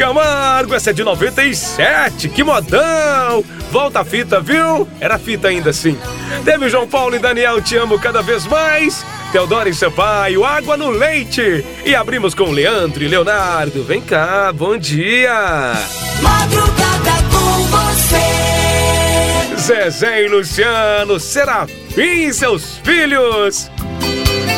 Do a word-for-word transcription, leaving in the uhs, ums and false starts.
Camargo, essa é de noventa e sete, que modão! Volta a fita, viu? Era fita ainda assim. Teve o João Paulo e Daniel, Te Amo Cada Vez Mais. Teodoro e Sampaio, Água no Leite. E abrimos com Leandro e Leonardo. Vem cá, bom dia. Madrugada com você. Zezé e Luciano, Serafim e seus filhos.